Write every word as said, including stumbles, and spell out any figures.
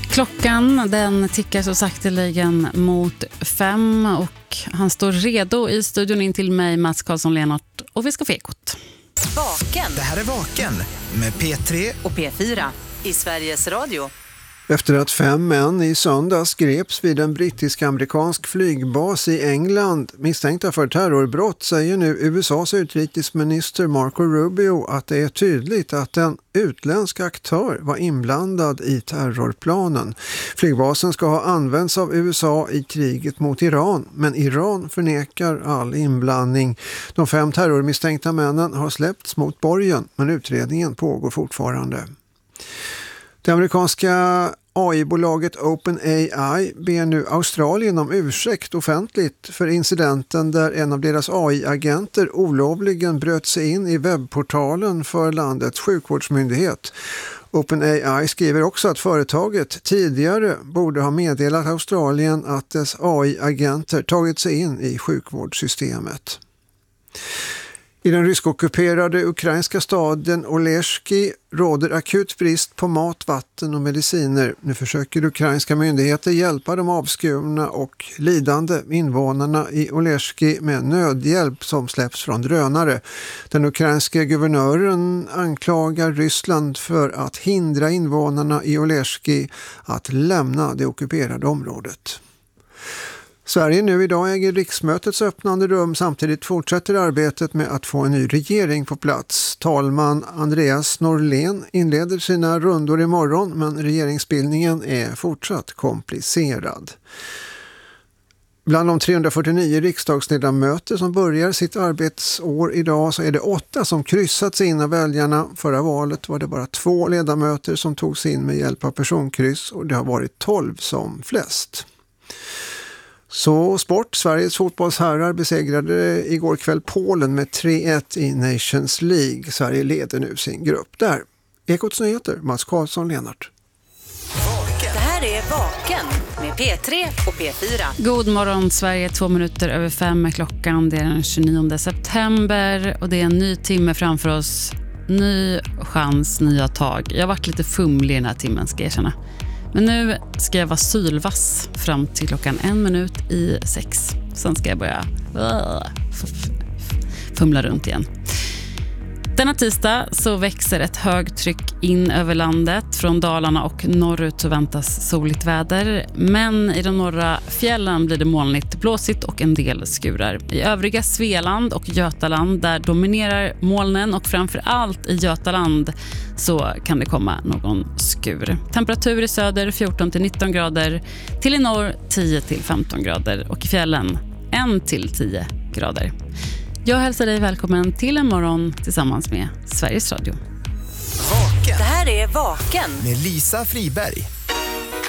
Klockan den tickar så sakteligen mot fem och han står redo i studion in till mig, Mats Karlsson-Lenart, och vi ska få ekot. Vaken. Det här är Vaken med P tre och P fyra i Sveriges Radio. Efter att fem män i söndags greps vid en brittisk-amerikansk flygbas i England misstänkta för terrorbrott säger nu U S A:s utrikesminister Marco Rubio att det är tydligt att en utländsk aktör var inblandad i terrorplanen. Flygbasen ska ha använts av U S A i kriget mot Iran, men Iran förnekar all inblandning. De fem terrormisstänkta männen har släppts mot borgen, men utredningen pågår fortfarande. Det amerikanska A I-bolaget OpenAI ber nu Australien om ursäkt offentligt för incidenten där en av deras A I-agenter olovligen bröt sig in i webbportalen för landets sjukvårdsmyndighet. OpenAI skriver också att företaget tidigare borde ha meddelat Australien att dess A I-agenter tagit sig in i sjukvårdssystemet. I den ryskockuperade ukrainska staden Oleshki råder akut brist på mat, vatten och mediciner. Nu försöker ukrainska myndigheter hjälpa de avskurna och lidande invånarna i Oleshki med nödhjälp som släpps från drönare. Den ukrainska guvernören anklagar Ryssland för att hindra invånarna i Oleshki att lämna det ockuperade området. Sverige nu idag äger riksmötets öppnande rum, samtidigt fortsätter arbetet med att få en ny regering på plats. Talman Andreas Norlén inleder sina rundor imorgon, men regeringsbildningen är fortsatt komplicerad. Bland de trehundrafyrtionio riksdagsledamöter som börjar sitt arbetsår idag så är det åtta som kryssats in av väljarna. Förra valet var det bara två ledamöter som togs in med hjälp av personkryss och det har varit tolv som flest. Så sport, Sveriges fotbollsherrar besegrade igår kväll Polen med tre ett i Nations League. Sverige leder nu sin grupp där. Ekots nyheter, Mats Karlsson-Lenart. Det här är Vaken med P tre och P fyra. God morgon Sverige, två minuter över fem är klockan. Det är den tjugonionde september och det är en ny timme framför oss. Ny chans, nya tag. Jag har varit lite fumlig i den här timmen, ska jag erkänna. Men nu ska jag vara sylvass fram till klockan en minut i sex. Sen ska jag börja uh, fumla runt igen. Denna tisdag så växer ett högtryck in över landet. Från Dalarna och norrut så väntas soligt väder. Men i de norra fjällen blir det molnigt, blåsigt och en del skurar. I övriga Svealand och Götaland där dominerar molnen och framför allt i Götaland så kan det komma någon skur. Temperatur i söder fjorton till nitton grader, till i norr tio till femton grader och i fjällen ett till tio grader. Jag hälsar dig välkommen till en morgon tillsammans med Sveriges Radio. Vaken. Det här är Vaken med Lisa Friberg.